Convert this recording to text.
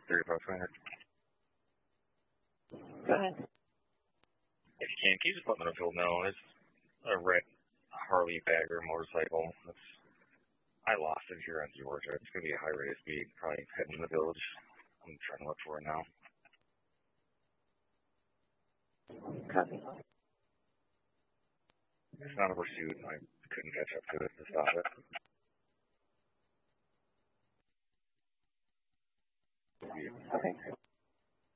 3500. Go ahead. If you can you just let Middlefield know? It's a red Harley Bagger motorcycle. I lost it here in Georgia. It's going to be a high rate of speed, probably heading in the village. I'm trying to look for it now. Copy. It's not a pursuit. I couldn't catch up to it to stop it. Okay.